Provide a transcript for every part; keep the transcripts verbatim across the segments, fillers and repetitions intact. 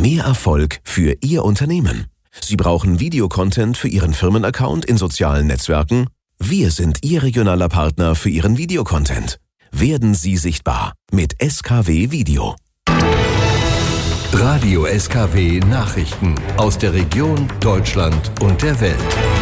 Mehr Erfolg für Ihr Unternehmen. Sie brauchen Videocontent für Ihren Firmenaccount in sozialen Netzwerken? Wir sind Ihr regionaler Partner für Ihren Videocontent. Werden Sie sichtbar mit S K W Video. Radio S K W Nachrichten aus der Region, Deutschland und der Welt.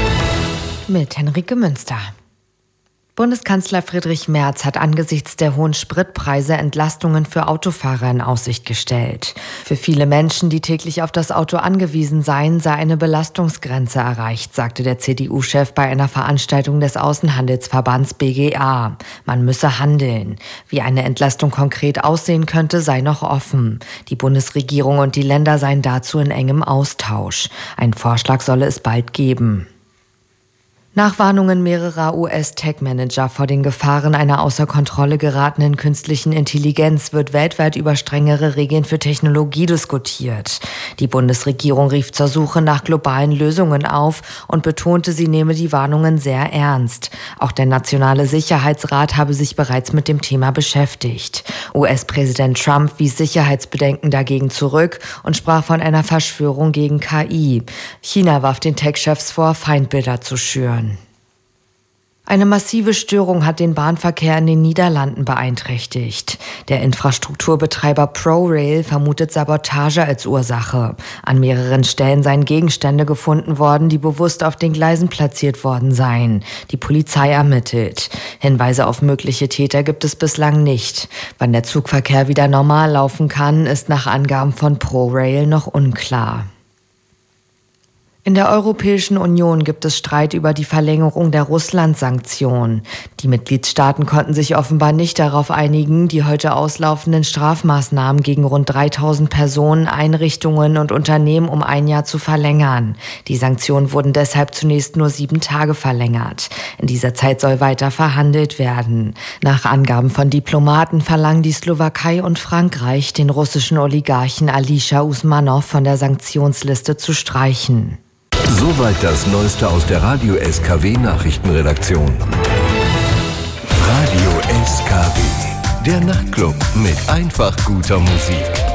Mit Henrike Münster. Bundeskanzler Friedrich Merz hat angesichts der hohen Spritpreise Entlastungen für Autofahrer in Aussicht gestellt. Für viele Menschen, die täglich auf das Auto angewiesen seien, sei eine Belastungsgrenze erreicht, sagte der C D U-Chef bei einer Veranstaltung des Außenhandelsverbands B G A. Man müsse handeln. Wie eine Entlastung konkret aussehen könnte, sei noch offen. Die Bundesregierung und die Länder seien dazu in engem Austausch. Ein Vorschlag solle es bald geben. Nach Warnungen mehrerer U S-Tech-Manager vor den Gefahren einer außer Kontrolle geratenen künstlichen Intelligenz wird weltweit über strengere Regeln für Technologie diskutiert. Die Bundesregierung rief zur Suche nach globalen Lösungen auf und betonte, sie nehme die Warnungen sehr ernst. Auch der Nationale Sicherheitsrat habe sich bereits mit dem Thema beschäftigt. U S-Präsident Trump wies Sicherheitsbedenken dagegen zurück und sprach von einer Verschwörung gegen K I. China warf den Tech-Chefs vor, Feindbilder zu schüren. Eine massive Störung hat den Bahnverkehr in den Niederlanden beeinträchtigt. Der Infrastrukturbetreiber ProRail vermutet Sabotage als Ursache. An mehreren Stellen seien Gegenstände gefunden worden, die bewusst auf den Gleisen platziert worden seien. Die Polizei ermittelt. Hinweise auf mögliche Täter gibt es bislang nicht. Wann der Zugverkehr wieder normal laufen kann, ist nach Angaben von ProRail noch unklar. In der Europäischen Union gibt es Streit über die Verlängerung der Russland-Sanktionen. Die Mitgliedstaaten konnten sich offenbar nicht darauf einigen, die heute auslaufenden Strafmaßnahmen gegen rund dreitausend Personen, Einrichtungen und Unternehmen um ein Jahr zu verlängern. Die Sanktionen wurden deshalb zunächst nur sieben Tage verlängert. In dieser Zeit soll weiter verhandelt werden. Nach Angaben von Diplomaten verlangen die Slowakei und Frankreich, den russischen Oligarchen Alisher Usmanov von der Sanktionsliste zu streichen. Soweit das Neueste aus der Radio S K W Nachrichtenredaktion. Radio S K W, der Nachtclub mit einfach guter Musik.